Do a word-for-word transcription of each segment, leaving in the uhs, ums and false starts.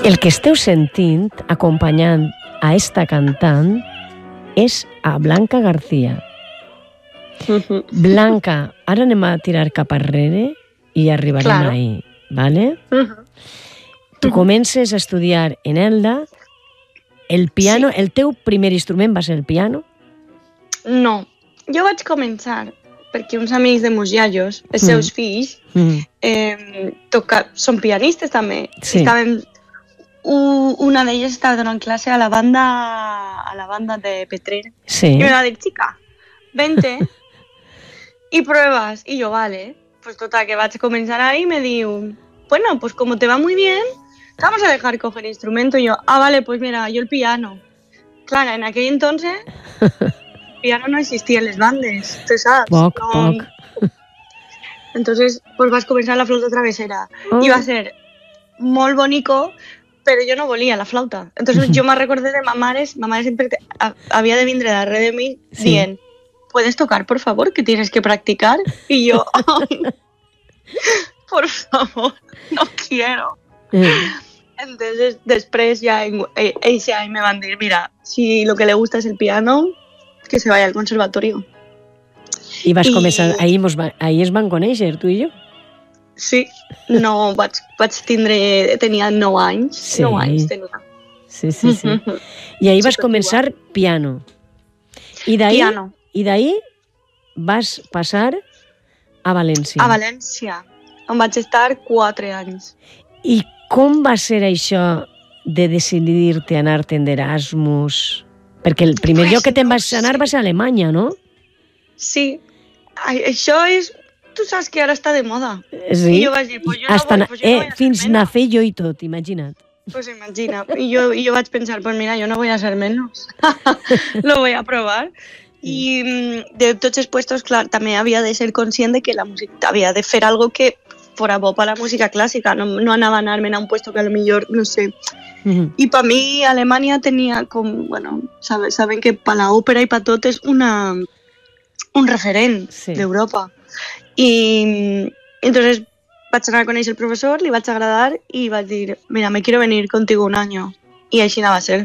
El que esteu sentint, acompanyant a esta cantant, és a Blanca García. Uh-huh. Blanca, ara anem a tirar cap arrere i arribarem Claro. ahí, ¿vale? Uh-huh. Tu comences a estudiar en Elda, el piano, sí. El teu primer instrument va ser el piano? No, jo vaig començar perquè uns amics de meus iaios, els seus mm. fills, mm. Eh, toca, són pianistes també. Sí. Estaven, u, una d'elles estava donant classe a la banda a la banda de Petrer. Sí. I me va dir, chica, vente y pruebas. Y yo, vale. Pues total, que vaig començar ahí y me diu, bueno, pues como te va muy bien, te vamos a dejar coger instrumento. Y yo, ah, vale, pues mira, yo el piano. Claro, en aquell entonces... piano no existía en les bandes, tú sabes. Poc, no... poc. Entonces, pues vas començar la flauta travesera. Oh. I va ser molt bonico, però jo no volia la flauta. Entonces jo me recordé de ma mare, ma mare sempre te, a, havia de vindre darrere de mi sí. dient, ¿puedes tocar, por favor, que tienes que practicar? Y yo, por favor, no quiero. Mm. Entonces, després ja ells ja me van dir, mira, si lo que le gusta es el piano, que se vaya al conservatorio. I vas I... començar, ahir, mos va, ahir es van conèixer, tu i jo? Sí, no, vaig, vaig tindre, tenia nou anys, sí. nou anys tenia. Sí, sí, sí. I ahir vas començar piano. I d'ahir, piano. I d'ahir vas passar a València. A València, on vaig estar quatre anys. I com va ser això de decidir-te anar-te'n d'Erasmus? Perquè el primer pues lloc que te'n vas anar va ser a Alemanya, no? Sí. Això és... Tu saps que ara està de moda. Sí. I jo vaig dir, pues jo Hasta no, voy, pues jo eh, no voy a fins nacer jo i tot, imagina't. Pues imagina. I jo, y yo vaig pensar, pues mira, yo no voy a ser menos. Lo voy a probar. I de tots els puestos, clar, també havia de ser conscient de que la música havia de fer algo que fora bo para la música clásica. No, no anava a anar-me a un puesto que a lo millor, no sé... Uh-huh. I per mi Alemanya tenia com, bueno, saben, saben que per l'òpera i per tot és una, un referent sí. d'Europa. I entonces vaig anar a conèixer el professor, li vaig agradar i vaig dir, mira, me quiero venir contigo un año. I així anava a ser.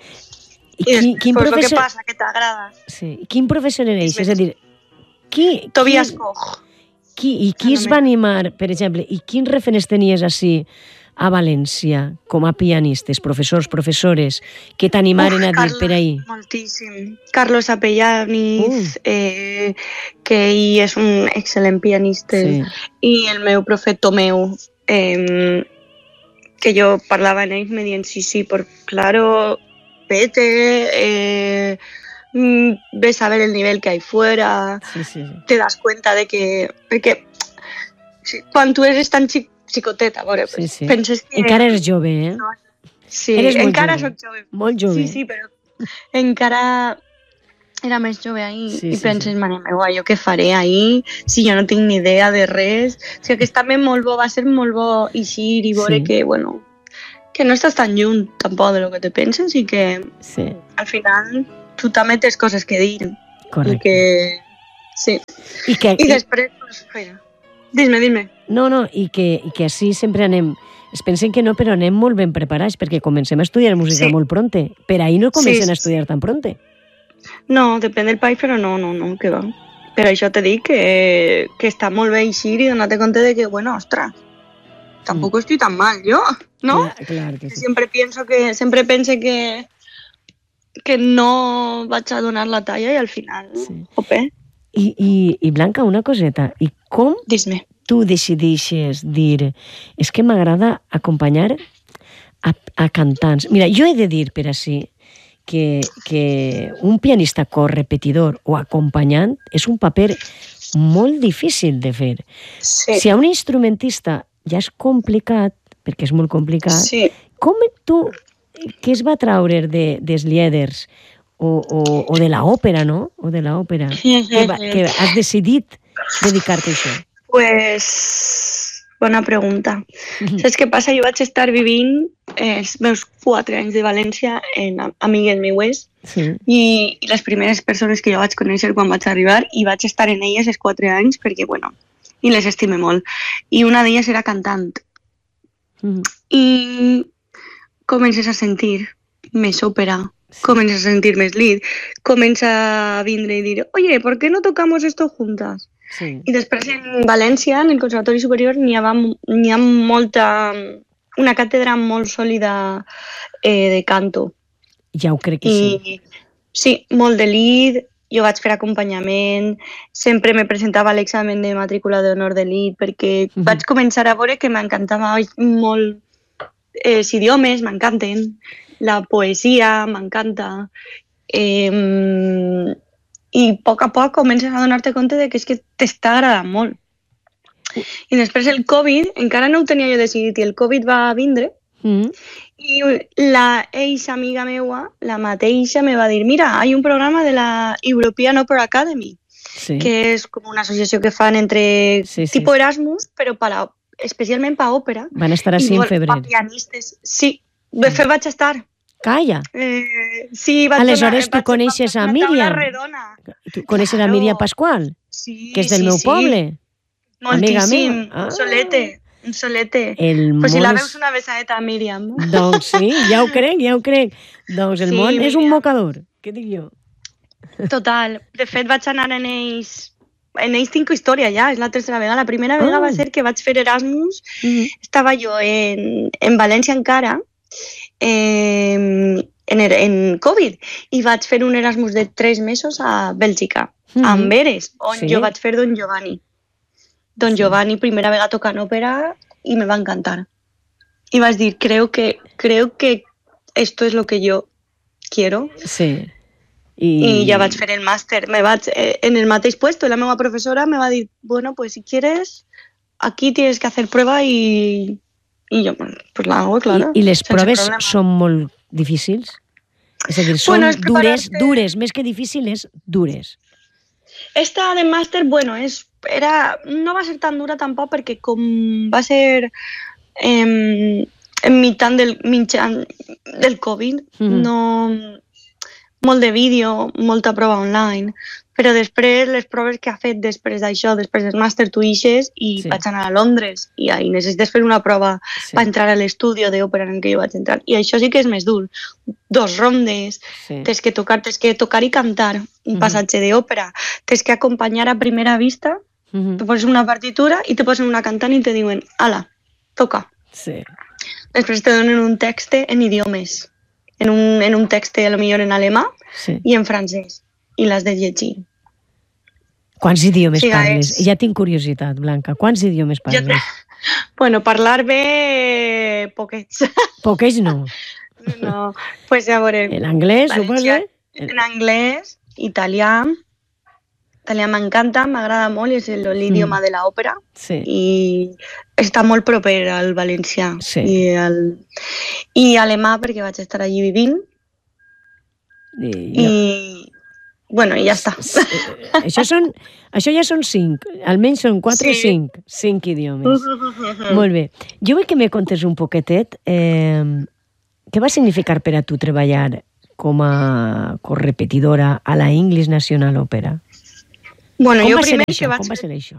I, I després, quin pues professor... lo que passa, que t'agrada. Sí. Quin professor era ell? És a dir, qui... Tobias qui, Koch. Qui, I qui es va animar, per exemple, i quins referents tenies així a València, com a pianistes, professors, professores, que t'animaren a dir Carlos, per ahí? Moltíssim. Carlos Apellaniz, uh. eh, que ell és un excel·lent pianista, sí. I el meu profe Tomeu, eh, que jo parlava en ells, me dient, sí, sí, por claro, vete, eh, ves a ver el nivel que hay fuera, sí, sí, sí. Te das cuenta de que... Perquè quan tu eres tan xic, xicoteta, veure, sí, sí. Penses que... Encara eres jove, eh? No, sí, eres encara jove. soc jove. Molt jove. Sí, sí, però encara era més jove ahí sí, i sí, penses, sí. Mare meva, jo què faré ahí si jo no tinc ni idea de res? O sigui, que és també molt bo, va ser molt bo eixir i veure sí. que, bueno, que no estàs tan lluny tampoc de lo que te penses i que sí. Al final tu també tens coses que dir. Correcte. I que... Sí. I, que, I després, pues, mira, dime, dime. No, no, i que, i que així sempre anem... Es pensen que no, però anem molt ben preparats, perquè comencem a estudiar música sí. molt pronte. Per ahí no comencen sí, a estudiar tan pronte. No, depèn del país, però no, no, no, que va. Per això te dic que, que està molt bé eixir i donar-te compte de que, bueno, ostres, tampoc mm. estoy tan mal, jo, ¿no? Clar, clar que sí. Siempre pienso que, sempre pense que, que no vaig a donar la talla i al final, sí. Ope. I, i, I Blanca, una coseta, i com... Dis-me. Tu decideixes dir, és que m'agrada acompanyar a, a cantants. Mira, jo he de dir per així que, que un pianista correpetidor o acompanyant és un paper molt difícil de fer. Sí. Si a un instrumentista ja és complicat, perquè és molt complicat, sí. Com tu, què es va traure de, dels lieders o, o, o de l'òpera, no? O de l'òpera, que, que has decidit dedicar-te a això? Pues, bona pregunta. Saps què passa? Jo vaig estar vivint els meus quatre anys de València en amigues meues sí. i, i les primeres persones que jo vaig conèixer quan vaig arribar i vaig estar en elles els quatre anys perquè, bueno, i les estime molt. I una d'elles era cantant. Mm. I comences a sentir més òpera, sí. comences a sentir més lead, comença a vindre i dir, oye, ¿por qué no tocamos esto juntas? Sí. I després en València, en el Conservatori Superior, n'hi ha, n'hi ha molta, una càtedra molt sòlida eh, de canto. Ja ho crec que I, sí. Sí, molt de lead, jo vaig fer acompanyament, sempre me presentava a l'examen de matrícula d'honor de lead perquè uh-huh. vaig començar a veure que m'encantava molt eh, els idiomes, m'encanten, la poesia m'encanta, eh, i a poc a poc comences a donar-te compte de que és que t'està agradant molt. I després el Covid, encara no ho tenia jo decidit, i el Covid va vindre, mm. i la eixa amiga meua, la mateixa, me va dir, mira, hay un programa de la European Opera Academy, sí. que és com una associació que fan entre sí, sí. tipo Erasmus, però para, especialment per òpera. Van estar així en febrer. Per pianistes. Sí, de fet vaig estar. Calla. Eh, sí, vaig Aleshores, donar, tu coneixes a Míriam? Tu coneixes claro. a Míriam Pasqual? Sí, que és del sí, meu sí. poble? Moltíssim, ah. un solete. Un solete. El pues si la veus una besadeta a Míriam. Doncs sí, ja ho crec, ja ho crec. Doncs el sí, món és un mocador. Què dic jo? Total. De fet, vaig anar en ells... En ells tinc història ja, és la tercera vegada. La primera oh. vegada va ser que vaig fer Erasmus. Mm-hmm. Estava jo en, en València encara, eh, en, en Covid, i vaig fer un Erasmus de tres mesos a Bèlgica, mm-hmm. a Amberes, on sí. jo vaig fer Don Giovanni. Don Giovanni, primera vegada tocant òpera, y me va a encantar. Y vas a decir, creo que, creo que esto es lo que yo quiero. Sí. Y, y ja vaig fer el màster. Me vaig, eh, en el mateix puesto, la meva professora me va dir, bueno, pues si quieres, aquí tienes que hacer prueba y, y yo, pues la hago, claro. I, i les proves problema. Són molt difícils? És a dir, són bueno, es dures, dures, més que difícils, dures. Esta de màster, bueno, és Era, no va ser tan dura tampoc perquè com va ser eh, en mitjan del, mitjan del Covid, mm. no, molt de vídeo, molta prova online, però després les proves que ha fet després d'això, després del màster, tu ixes i sí. vaig anar a Londres i ahí necessites fer una prova sí. per entrar a l'estudi d'òpera en què jo vaig entrar. I això sí que és més dur. Dos rondes, sí. tens que tocar, tens que tocar i cantar un mm-hmm. passatge d'òpera, tens que acompanyar a primera vista. Uh-huh. Te poses una partitura i te posen una cantant i te diuen, ala, toca. Sí. Després te donen un text en idiomes, en un, en un text a lo millor en alemà sí. i en francès, i l'has de llegir. Quants idiomes sí, parles? És... Ja tinc curiositat, Blanca. Quants idiomes parles? Te... Bueno, parlar bé, poquets. Poquets no. No, pues ja veurem. L'anglès, suposa? En anglès, italià, Italià m'encanta, m'agrada molt, és l'idioma mm. de l'òpera sí. i està molt proper al valencià sí. i, al... i alemà perquè vaig estar allí vivint i, i... bueno, i ja està. Sí. Això, són, això ja són cinc, almenys són quatre o sí. cinc, cinc idiomes. Molt bé. Jo vull que me contes un poquetet eh, què va significar per a tu treballar com a correpetidora a la English National Opera? Bueno, com jo va primer ser això? Que vaig... Com va ser això?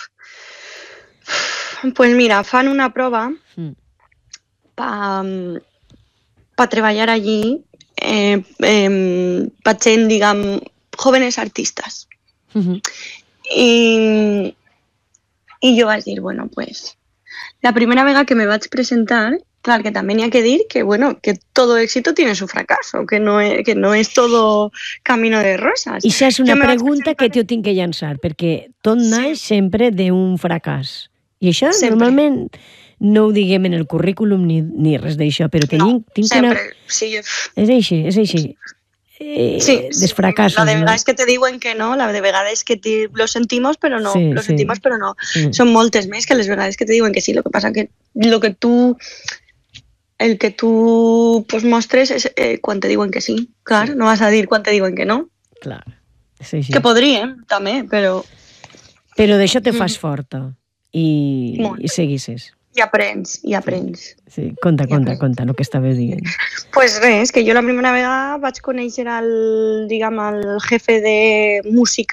Pues mira, fan una prova mm. per pa treballar allí eh, eh, per gent, diguem, jóvenes artistes. Mm-hmm. I, I jo vaig dir, bueno, pues, la primera vegada que me vaig presentar, clar, que també n'hi ha que dir que, bueno, que todo éxito tiene su fracaso, que no es, que no es todo camino de rosas. I això és una pregunta que t'ho tinc que llançar, perquè tot naix sí. sempre d'un fracàs. I això sempre. Normalment no ho diguem en el currículum ni, ni res d'això, però tenim, no, tinc sempre. una... Sí. És així, és així. Eh, sí, dels fracassos. La de no? vegades que te diuen que no, la de vegades que te, lo sentimos, pero no, sí, lo sí. sentimos, pero no. Sí. Son moltes més que les vegades que te diuen que sí. Lo que pasa que lo que tú... El que tú pues, mostres és eh, quan te diuen que sí. Clar, sí. No vas a dir quan te diuen que no. Clar. Sí, sí. Que podríem, també, però... Però d'això te fas mm. forta. I, i seguisses. I aprens, i aprens. Sí, sí. Conta, I conta, aprens. conta el que estaves dient. Pues res, que jo la primera vegada vaig conèixer el, diguem, el jefe de música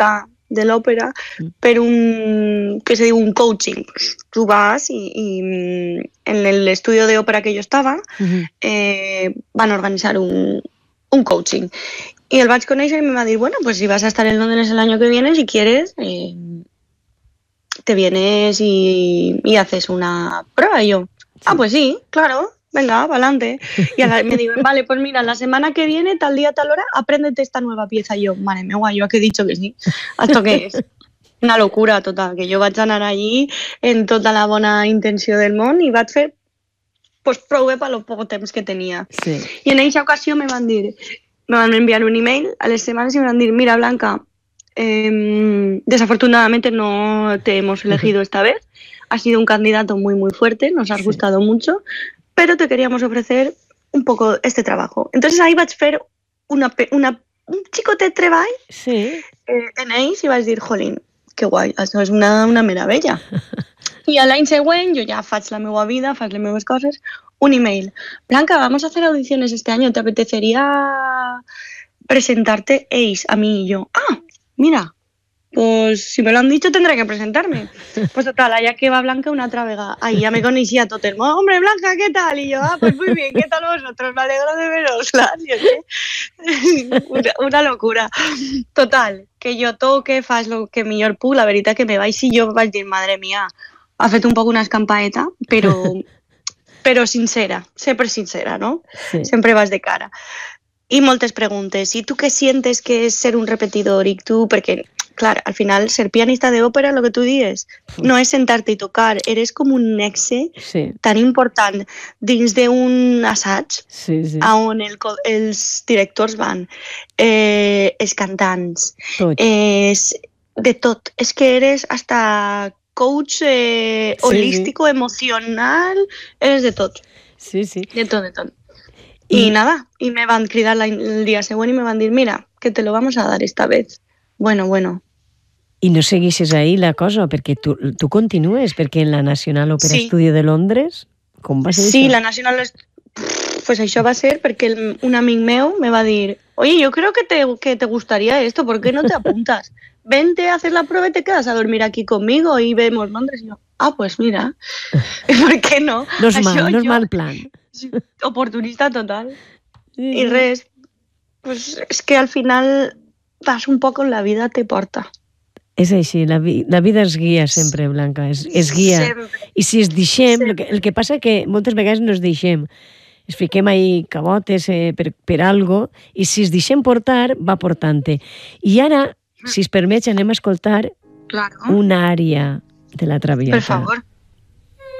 de l'òpera per un, que se diu un coaching. Tu vas i, i en l'estudio de òpera que jo estava eh, van organitzar un, un coaching. Y el vaig conèixer y me va a decir, bueno, pues si vas a estar en Londres el año que viene, si quieres, eh, te vienes y, y haces una prueba. Y yo, ah, pues sí, claro, venga, adelante. Y a la, me digo, vale, pues mira, la semana que viene, tal día, tal hora, apréndete esta nueva pieza. Y yo, madre mía, yo que he dicho que sí. ¿Esto qué es? Una locura total, que jo vaig anar allí en tota la bona intenció del món i vaig fer pues, prou bé per lo poc temps que tenia. Sí. I en aquesta ocasió me van dir, me van enviar un email a les setmanes y me van a decir, mira Blanca, eh, desafortunadamente no te hemos elegido esta vez, has sido un candidato muy muy fuerte, nos has sí. gustado mucho, pero te queríamos ofrecer un poco este trabajo. Entonces ahí vaig fer una, una, un xicotet treball sí. eh, en ells i vaig dir, jolín, que guai, això és una, una meravella. I a l'any següent jo ja faig la meva vida, faig les meves coses, un email. Blanca, vamos a hacer audiciones este año, ¿te apetecería presentarte ells a mí? Y yo, ah, mira, pues si me lo han dicho tendré que presentarme. Pues total, allá que va Blanca una otra vega. Ahí ya me conocía todo el mundo. Hombre, Blanca, ¿qué tal? Y yo, ah, pues muy bien, ¿qué tal vosotros? Me alegro de veros. una, una locura. Total, que jo toque, fas lo que millor puc. La veritat que me vaig i jo vaig dir, madre mía, ha fet un poc una escampaeta, però, però sincera, sempre sincera, ¿no? Sí. Sempre vas de cara. I moltes preguntes. I tu què sientes que és ser un repetidor? I tu, perquè, clar, al final, ser pianista de òpera, lo que tu dius, no és sentar-te i tocar, eres com un nexe sí. tan important dins d'un assaig sí, sí. on el, els directors van, eh, els cantants, tot. És de tot. És que eres hasta coach eh, sí, holístico, sí. emocional, eres de tot. Sí, sí. De tot, de tot. Y, y nada, y me van a criar la, el día següent y me van a decir, mira, que te lo vamos a dar esta vez. Bueno, bueno. I no segueixes ahí la cosa, perquè tu, tu continues, perquè en la National Opera sí. Studio de Londres, com va ser sí, això? la National pues això va ser perquè el, un amic meu me va dir, oye, yo creo que te, que te gustaría esto, ¿por qué no te apuntas? Vente a hacer la prueba y te quedas a dormir aquí conmigo y vemos Londres. Y yo, ah, pues mira, ¿por qué no? No és mal, això, no és jo, mal plan. Oportunista total. Sí. I res, pues és que al final vas un poc on la vida te porta. És així, la, vi la vida es guia sempre, Blanca, es, es guia. Sempre. I si es deixem, el que, el que passa que moltes vegades no es deixem, es fiquem ahí cabotes eh, per, per algo, i si es deixem portar, va portant-te. I ara, si es permets, anem a escoltar claro. una ària de la Traviata. Per favor.